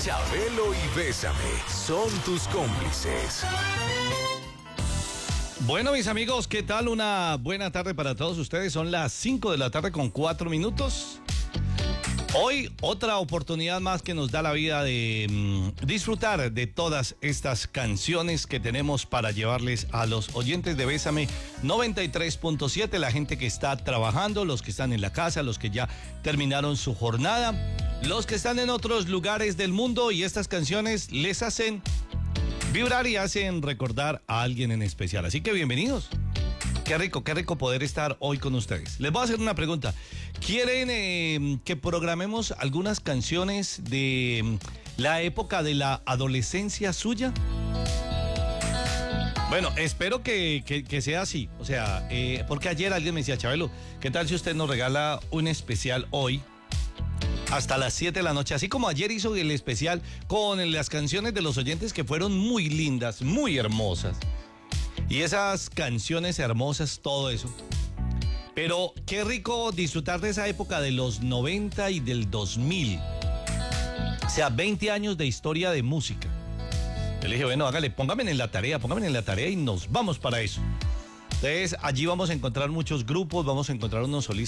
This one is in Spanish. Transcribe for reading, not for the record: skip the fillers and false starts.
Chabelo y Bésame son tus cómplices. Bueno, mis amigos, ¿qué tal? Una buena tarde para todos ustedes. Son las 5 de la tarde con 4 minutos. Hoy, otra oportunidad más que nos da la vida de disfrutar de todas estas canciones que tenemos para llevarles a los oyentes de Bésame 93.7, la gente que está trabajando, los que están en la casa, los que ya terminaron su jornada, los que están en otros lugares del mundo, y estas canciones les hacen vibrar y hacen recordar a alguien en especial. Así que bienvenidos. Qué rico poder estar hoy con ustedes. Les voy a hacer una pregunta. ¿Quieren que programemos algunas canciones de la época de la adolescencia suya? Bueno, espero que sea así. O sea, porque ayer alguien me decía, Chabelo, ¿qué tal si usted nos regala un especial hoy? Hasta las 7 de la noche, así como ayer hizo el especial con las canciones de los oyentes que fueron muy lindas, muy hermosas. Y esas canciones hermosas, todo eso. Pero qué rico disfrutar de esa época de los 90 y del 2000. O sea, 20 años de historia de música. Yo le dije, bueno, hágale, póngame en la tarea y nos vamos para eso. Entonces, allí vamos a encontrar muchos grupos, vamos a encontrar unos solistas